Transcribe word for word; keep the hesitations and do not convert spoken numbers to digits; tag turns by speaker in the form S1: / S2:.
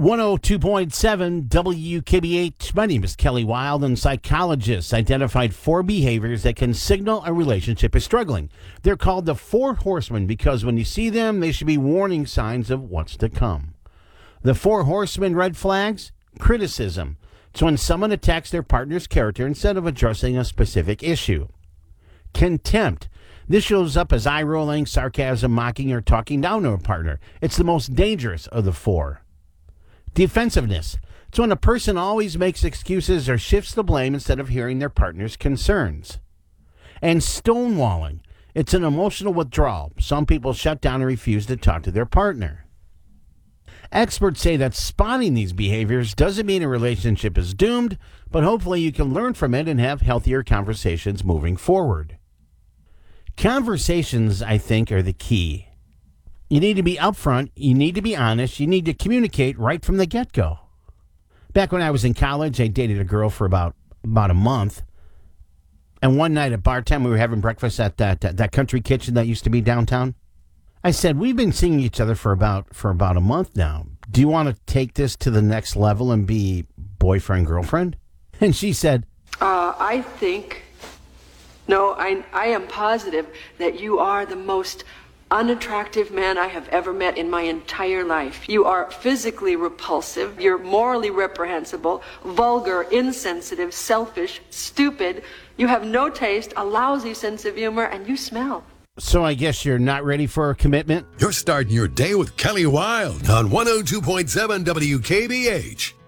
S1: one oh two point seven W K B H. My name is Kelly Wild, and psychologists identified four behaviors that can signal a relationship is struggling. They're called the Four Horsemen because when you see them, they should be warning signs of what's to come. The Four Horsemen red flags: criticism. It's when someone attacks their partner's character instead of addressing a specific issue. Contempt. This shows up as eye-rolling, sarcasm, mocking, or talking down to a partner. It's the most dangerous of the four. Defensiveness. It's when a person always makes excuses or shifts the blame instead of hearing their partner's concerns. And stonewalling. It's an emotional withdrawal. Some people shut down and refuse to talk to their partner. Experts say that spotting these behaviors doesn't mean a relationship is doomed, but hopefully you can learn from it and have healthier conversations moving forward. Conversations, I think, are the key. You need to be upfront, you need to be honest, you need to communicate right from the get-go. Back when I was in college, I dated a girl for about about a month. And one night at bar time, we were having breakfast at that, that that country kitchen that used to be downtown. I said, we've been seeing each other for about for about a month now. Do you want to take this to the next level and be boyfriend, girlfriend? And she said,
S2: Uh, I think, no, I, I am positive that you are the most unattractive man I have ever met in my entire life. You are physically repulsive, you're morally reprehensible, vulgar, insensitive, selfish, stupid, you have no taste, a lousy sense of humor, and you smell.
S1: so I guess you're not ready for a commitment?
S3: You're starting your day with Kelly Wild on one oh two point seven W K B H.